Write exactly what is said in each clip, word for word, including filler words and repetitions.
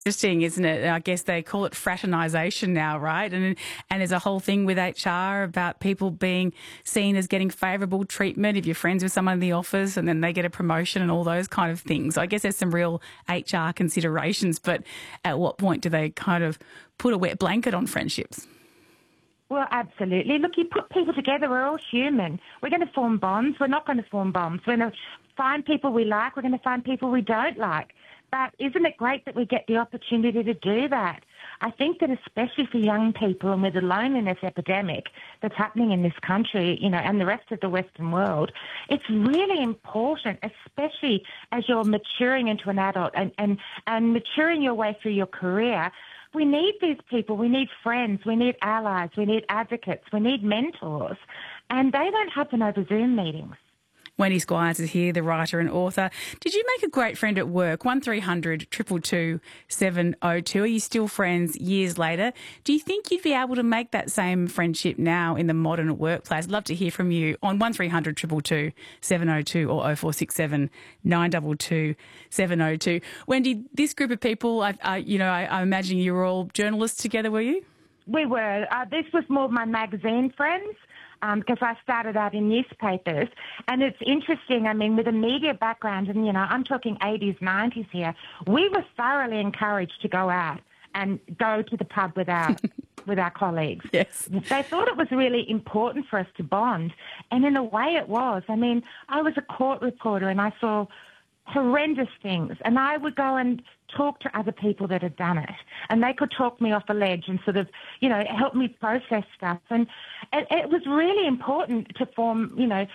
Interesting, isn't it? I guess they call it fraternisation now, right? And and there's a whole thing with H R about people being seen as getting favourable treatment if you're friends with someone in the office and then they get a promotion and all those kind of things. So I guess there's some real H R considerations, but at what point do they kind of put a wet blanket on friendships? Well, absolutely. Look, you put people together, we're all human. We're going to form bonds. We're not going to form bombs. We're going to find people we like. We're going to find people we don't like. But isn't it great that we get the opportunity to do that? I think that especially for young people and with the loneliness epidemic that's happening in this country, you know, and the rest of the Western world, it's really important, especially as you're maturing into an adult and, and, and maturing your way through your career. We need these people. We need friends. We need allies. We need advocates. We need mentors. And they don't happen over Zoom meetings. Wendy Squires is here, the writer and author. Did you make a great friend at work? one three hundred two two two seven oh two. Are you still friends years later? Do you think you'd be able to make that same friendship now in the modern workplace? I'd love to hear from you on one three hundred two two two seven oh two or oh four six seven nine two two seven oh two. Wendy, this group of people, I, I, you know, I, I imagine you were all journalists together, were you? We were. Uh, this was more my magazine friends. Because um, I started out in newspapers. And it's interesting, I mean, with a media background, and, you know, I'm talking eighties, nineties here, we were thoroughly encouraged to go out and go to the pub with our, with our colleagues. Yes. They thought it was really important for us to bond. And in a way it was. I mean, I was a court reporter and I saw horrendous things. And I would go and talk to other people that had done it. And they could talk me off a ledge and sort of, you know, help me process stuff. And it, it was really important to form, you know,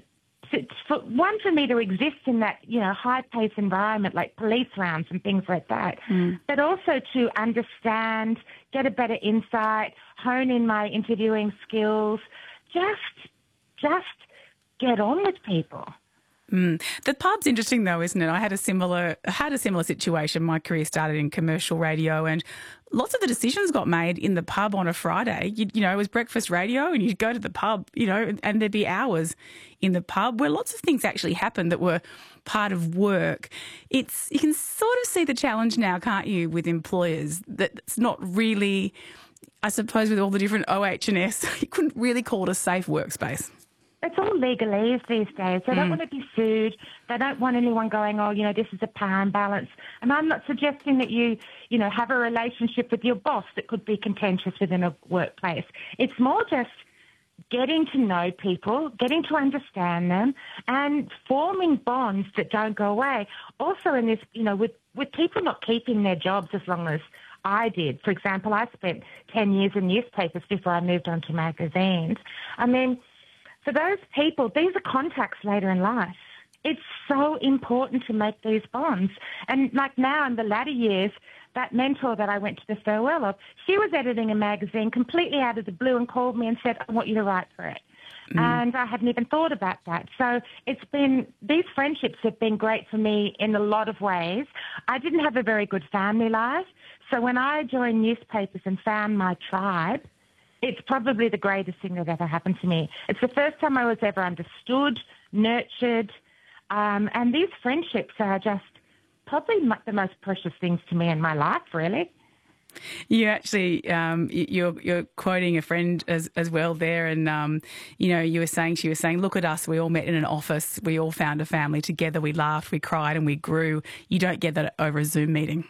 to, for, one, for me to exist in that, you know, high-paced environment like police rounds and things like that, mm. but also to understand, get a better insight, hone in my interviewing skills, just, just get on with people. Mm. The pub's interesting though, isn't it? I had a similar had a similar situation. My career started in commercial radio and lots of the decisions got made in the pub on a Friday. You, you know, it was breakfast radio and you'd go to the pub, you know, and there'd be hours in the pub where lots of things actually happened that were part of work. It's you can sort of see the challenge now, can't you, with employers that it's not really, I suppose with all the different O H and S, you couldn't really call it a safe workspace. It's all legalese these days. They don't mm. want to be sued. They don't want anyone going, oh, you know, this is a power imbalance. And I'm not suggesting that you, you know, have a relationship with your boss that could be contentious within a workplace. It's more just getting to know people, getting to understand them, and forming bonds that don't go away. Also in this, you know, with, with people not keeping their jobs as long as I did. For example, I spent ten years in newspapers before I moved on to magazines. I mean, for those people, these are contacts later in life. It's so important to make these bonds. And like now in the latter years, that mentor that I went to the farewell of, she was editing a magazine completely out of the blue and called me and said, I want you to write for it. Mm. And I hadn't even thought about that. So it's been, these friendships have been great for me in a lot of ways. I didn't have a very good family life. So when I joined newspapers and found my tribe, it's probably the greatest thing that ever happened to me. It's the first time I was ever understood, nurtured, um, and these friendships are just probably the most precious things to me in my life, really. You actually, um, you're, you're quoting a friend as, as well there, and um, you know, you were saying, she was saying, look at us, we all met in an office, we all found a family together, we laughed, we cried, and we grew. You don't get that over a Zoom meeting.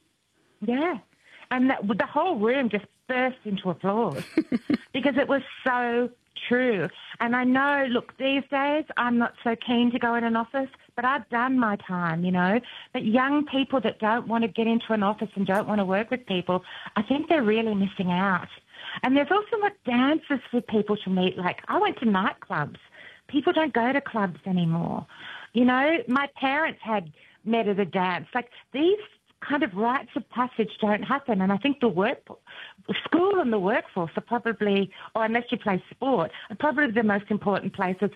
Yeah, and that, the whole room just burst into applause because it was so true. And I know, look, these days I'm not so keen to go in an office, but I've done my time, you know. But young people that don't want to get into an office and don't want to work with people, I think they're really missing out. And there's also like dances for people to meet. Like I went to nightclubs. People don't go to clubs anymore. You know, my parents had met at a dance. Like these kind of rites of passage don't happen. And I think the work, school and the workforce are probably, or unless you play sport, are probably the most important places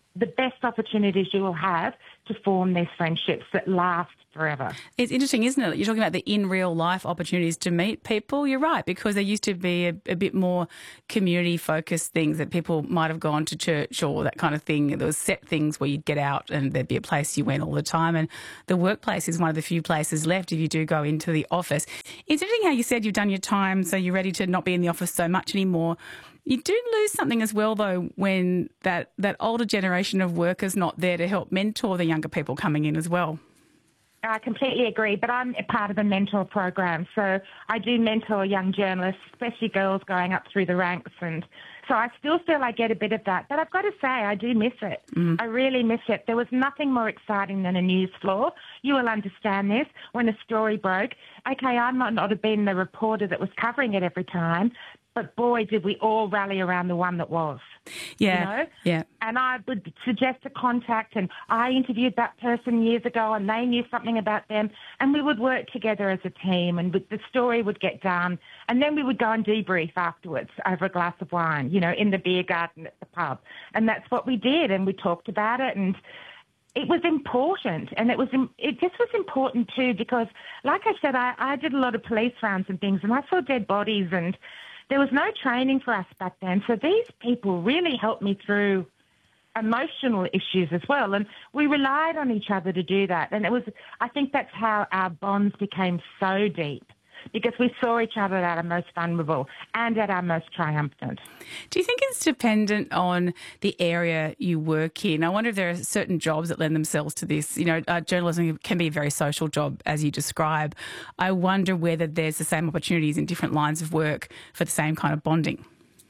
the best opportunities you will have to form these friendships that last forever. It's interesting, isn't it? You're talking about the in real life opportunities to meet people. You're right, because there used to be a, a bit more community focused things that people might have gone to church or that kind of thing. There was set things where you'd get out and there'd be a place you went all the time. And the workplace is one of the few places left if you do go into the office. It's interesting how you said you've done your time, so you're ready to not be in the office so much anymore. You do lose something as well, though, when that, that older generation of workers not there to help mentor the younger people coming in as well. I completely agree, but I'm a part of a mentor program, so I do mentor young journalists, especially girls going up through the ranks, and so I still feel I get a bit of that. But I've got to say, I do miss it. Mm. I really miss it. There was nothing more exciting than a news floor. You will understand this. When a story broke, okay, I might not have been the reporter that was covering it every time, but boy, did we all rally around the one that was. Yeah, you know? yeah. And I would suggest a contact, and I interviewed that person years ago, and they knew something about them, and we would work together as a team, and the story would get done, and then we would go and debrief afterwards over a glass of wine, you know, in the beer garden at the pub. And that's what we did, and we talked about it, and it was important, and it was it just was important too because, like I said, I, I did a lot of police rounds and things, and I saw dead bodies, and there was no training for us back then. So these people really helped me through emotional issues as well. And we relied on each other to do that. And it was, I think that's how our bonds became so deep, because we saw each other at our most vulnerable and at our most triumphant. Do you think it's dependent on the area you work in? I wonder if there are certain jobs that lend themselves to this. You know, uh, journalism can be a very social job, as you describe. I wonder whether there's the same opportunities in different lines of work for the same kind of bonding.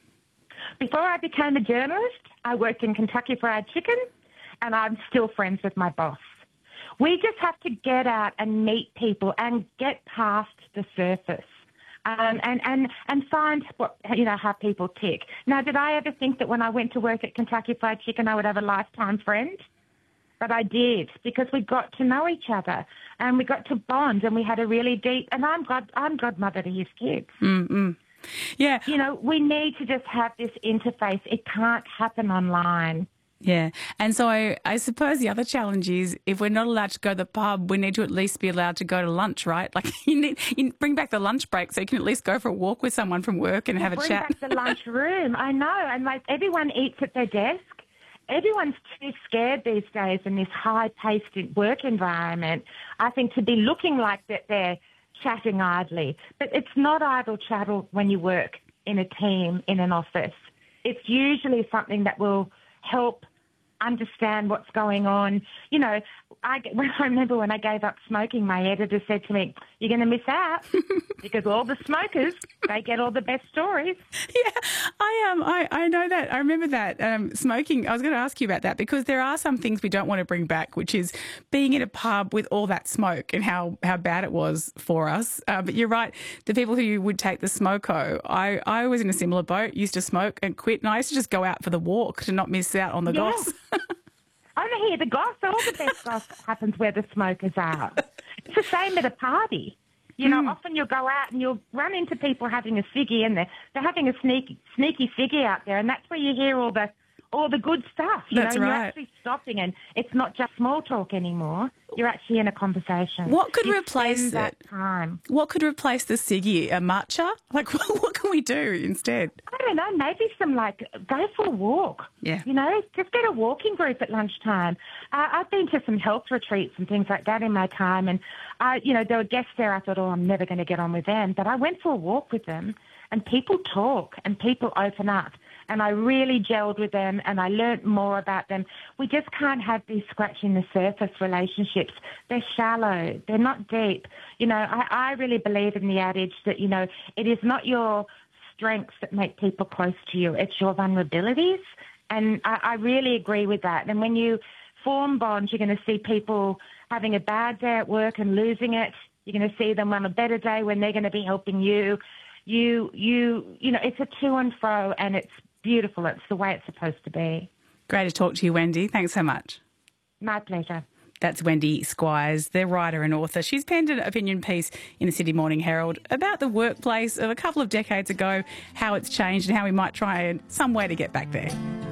Before I became a journalist, I worked in Kentucky Fried Chicken, and I'm still friends with my boss. We just have to get out and meet people and get past the surface um, and, and, and find what, you know, how people tick. Now, did I ever think that when I went to work at Kentucky Fried Chicken I would have a lifetime friend? But I did, because we got to know each other and we got to bond, and we had a really deep, and I'm god, I'm godmother to his kids. Mm-mm. Yeah. You know, we need to just have this interface. It can't happen online. Yeah. And so I, I suppose the other challenge is, if we're not allowed to go to the pub, we need to at least be allowed to go to lunch, right? Like you need you bring back the lunch break so you can at least go for a walk with someone from work and you have a bring chat. Bring back the lunch room. I know. And like everyone eats at their desk. Everyone's too scared these days in this high-paced work environment, I think, to be looking like that they're chatting idly. But it's not idle chattel when you work in a team, in an office. It's usually something that will help understand what's going on. You know, I, when I remember when I gave up smoking, my editor said to me, "You're going to miss out because all the smokers, they get all the best stories." Yeah, I um, I, I know that. I remember that. Um, smoking, I was going to ask you about that, because there are some things we don't want to bring back, which is being in a pub with all that smoke and how, how bad it was for us. Uh, but you're right, the people who would take the smoko, I, I was in a similar boat, used to smoke and quit, and I used to just go out for the walk to not miss out on the yeah. goss. Over here, the goss, all the best goss happens where the smokers are. It's the same at a party. You know, mm. often you'll go out and you'll run into people having a ciggy, and they're, they're having a sneaky, sneaky ciggy out there, and that's where you hear all the all the good stuff. You that's know, right. You're actually stopping, and it's not just small talk anymore. You're actually in a conversation. What could you replace it? That time. What could replace the ciggy? A matcha? Like, what can we do instead? I don't know. Maybe some, like, go for a walk. Yeah. You know, just get a walking group at lunchtime. Uh, I've been to some health retreats and things like that in my time, and, I, you know, there were guests there. I thought, oh, I'm never going to get on with them. But I went for a walk with them, and people talk and people open up. And I really gelled with them, and I learnt more about them. We just can't have these scratching the surface relationships. They're shallow. They're not deep. You know, I, I really believe in the adage that, you know, it is not your strengths that make people close to you. It's your vulnerabilities. And I, I really agree with that. And when you form bonds, you're going to see people having a bad day at work and losing it. You're going to see them on a better day when they're going to be helping you. You, you, you know, it's a to and fro, and it's beautiful. It's the way it's supposed to be. Great to talk to you, Wendy. Thanks so much. My pleasure. That's Wendy Squires, the writer and author. She's penned an opinion piece in the Sydney Morning Herald about the workplace of a couple of decades ago, how it's changed and how we might try in some way to get back there.